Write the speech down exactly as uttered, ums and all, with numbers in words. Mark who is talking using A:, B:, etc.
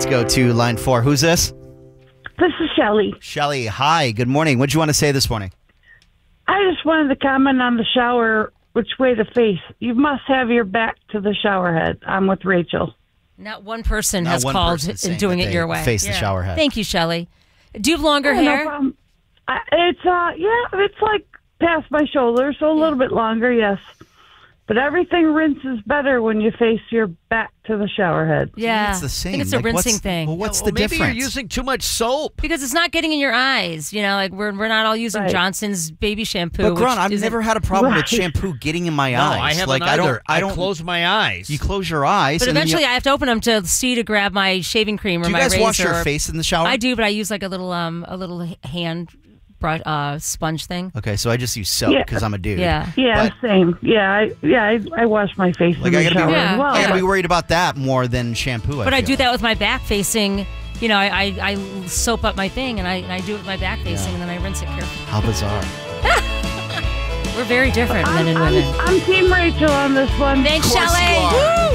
A: Let's go to line four. Who's this?
B: This is Shelley.
A: Shelly, hi. Good morning. What do you want to say this morning?
B: I just wanted to comment on the shower, which way to face. You must have your back to the shower head. I'm with Rachel.
C: Not one person
A: Not
C: has
A: one
C: called
A: person
C: in
A: saying
C: doing
A: that
C: it
A: they
C: your way.
A: face the shower head.
C: Thank you, Shelley. Do you have longer
B: Oh, no
C: hair?
B: problem. I, it's, uh, yeah, it's like past my shoulder, so a little bit longer, yes. But everything rinses better when you face your back to the shower head.
C: Yeah.
A: It's the same.
C: I think it's a
A: Like,
C: rinsing
A: what's-
C: thing.
A: Well, what's
D: Well,
A: the
D: maybe
A: difference?
D: you're using too much soap.
C: Because it's not getting in your eyes. You know, like we're, we're not all using
B: Right.
C: Johnson's baby shampoo.
A: But Gron,
C: which
A: I've
C: isn't-
A: never had a problem with
B: Right.
A: shampoo getting in my
D: No,
A: eyes.
D: I haven't
A: like,
D: either.
A: I don't. I don't
D: close my eyes.
A: You close your eyes.
C: But
A: and then
C: eventually
A: you,
C: I have to open them to see to grab my shaving cream or
A: do you
C: my
A: guys
C: razor.
A: wash your
C: or-
A: face in the shower?
C: I do, but I use like a little um a little h- hand brush, uh, sponge thing.
A: Okay, so I just use soap
B: Yeah.
A: because I'm a dude.
C: Yeah.
B: Yeah,
A: But-
B: same. Yeah, I, yeah, I, I wash my face
A: Like
B: in
A: I
B: the
A: gotta
B: shower
A: be,
C: Yeah.
B: as well.
A: I gotta
C: Yeah.
A: be worried about that more than shampoo.
C: But I
A: feel.
C: do that with my back facing. You know, I, I, I soap up my thing and I, and I do it with my back facing and then I rinse it carefully.
A: How bizarre.
C: We're very different, men
B: I'm,
C: and
B: I'm,
C: women.
B: I'm Team Rachel on this one.
C: Thanks,
A: Of course you
C: Shelley.
A: are.
C: Woo!